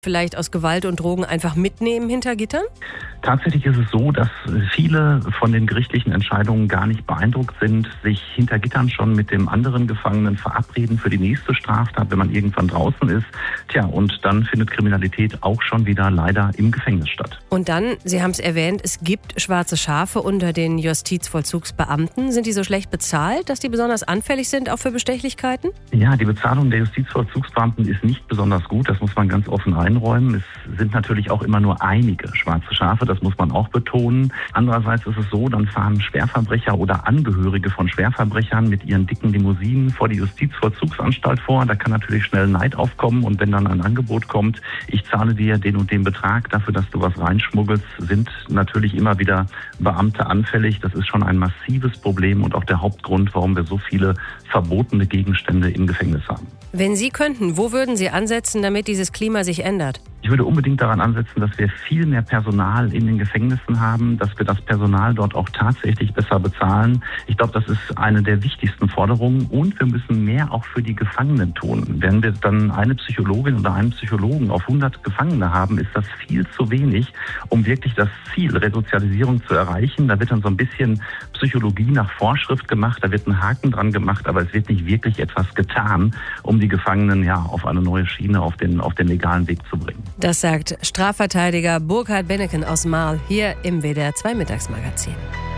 vielleicht aus Gewalt und Drogen einfach mitnehmen hinter Gittern? Tatsächlich ist es so, dass viele von den gerichtlichen Entscheidungen gar nicht beeindruckt sind, sich hinter Gittern schon mit dem anderen Gefangenen verabreden für die nächste Straftat, wenn man irgendwann draußen ist. Und dann findet Kriminalität auch schon wieder leider im Gefängnis statt. Und dann, Sie haben es erwähnt, es gibt schwarze Schafe unter den Justizvollzugsbeamten. Sind die so schlecht bezahlt, dass die besonders anfällig sind, auch für Bestechlichkeiten? Ja, die Bezahlung der Justizvollzugsbeamten ist nicht besonders gut, das muss man ganz offen einräumen. Es sind natürlich auch immer nur einige schwarze Schafe, das muss man auch betonen. Andererseits ist es so, dann fahren Schwerverbrecher oder Angehörige von Schwerverbrechern mit ihren dicken Limousinen vor die Justizvollzugsanstalt vor. Da kann natürlich schnell Neid aufkommen und wenn dann ein Angebot kommt, ich zahle dir den und den Betrag dafür, dass du was reinschmuggelst, sind natürlich immer wieder Beamte anfällig. Das ist schon ein massives Problem und auch der Hauptgrund, warum wir so viele verbotene Gegenstände im Gefängnis haben. Wenn Sie könnten, wo würden Sie ansetzen, damit dieses Klima sich ändert? Ich würde unbedingt daran ansetzen, dass wir viel mehr Personal in den Gefängnissen haben, dass wir das Personal dort auch tatsächlich besser bezahlen. Ich glaube, das ist eine der wichtigsten Forderungen und wir müssen mehr auch für die Gefangenen tun. Wenn wir dann eine Psychologin oder einen Psychologen auf 100 Gefangene haben, ist das viel zu wenig, um wirklich das Ziel Resozialisierung zu erreichen. Da wird dann so ein bisschen Psychologie nach Vorschrift gemacht, da wird ein Haken dran gemacht, aber es wird nicht wirklich etwas getan, um die Gefangenen auf eine neue Schiene, auf den legalen Weg zu bringen. Das sagt Strafverteidiger Burkhard Benneken aus Marl hier im WDR 2 Mittagsmagazin.